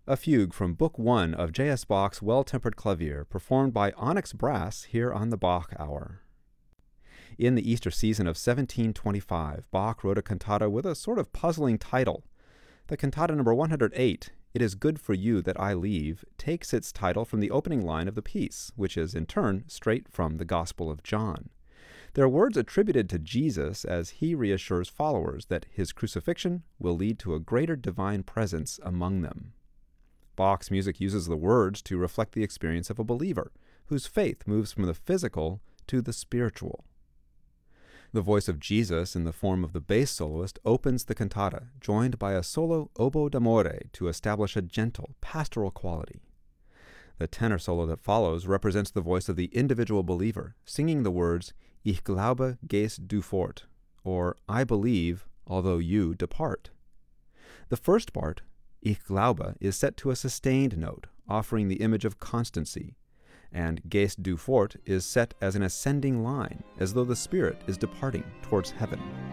A fugue from Book 1 of J.S. Bach's Well-Tempered Clavier, performed by Onyx Brass here on the Bach Hour. In the Easter season of 1725, Bach wrote a cantata with a sort of puzzling title. The cantata number 108, It is Good for You That I Leave, takes its title from the opening line of the piece, which is in turn straight from the Gospel of John. There are words attributed to Jesus as he reassures followers that his crucifixion will lead to a greater divine presence among them. Bach's music uses the words to reflect the experience of a believer, whose faith moves from the physical to the spiritual. The voice of Jesus in the form of the bass soloist opens the cantata, joined by a solo oboe d'amore to establish a gentle, pastoral quality. The tenor solo that follows represents the voice of the individual believer, singing the words, Ich glaube, gehst du fort, or I believe, although you depart. The first part, Ich glaube, is set to a sustained note, offering the image of constancy, and Gehst du fort is set as an ascending line, as though the spirit is departing towards heaven.